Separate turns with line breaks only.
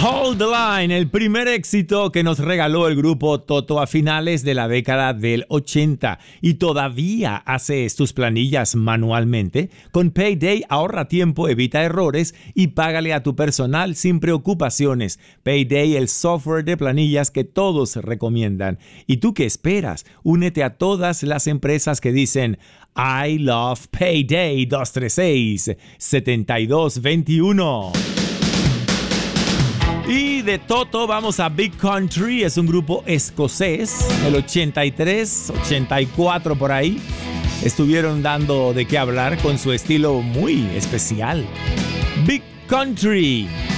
Hold the Line, el primer éxito que nos regaló el grupo Toto a finales de la década del 80. ¿Y todavía haces tus planillas manualmente? Con Payday ahorra tiempo, evita errores y págale a tu personal sin preocupaciones. Payday, el software de planillas que todos recomiendan. ¿Y tú qué esperas? Únete a todas las empresas que dicen I love Payday. 236-7221. Y de Toto vamos a Big Country, es un grupo escocés, el 83, 84 por ahí. Estuvieron dando de qué hablar con su estilo muy especial. Big Country.